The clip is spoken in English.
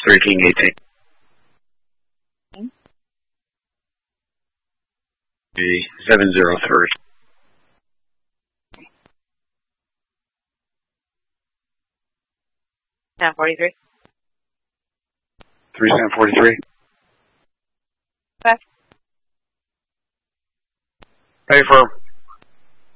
3 King 18. 703. 1043. 3743. Okay. Pay firm.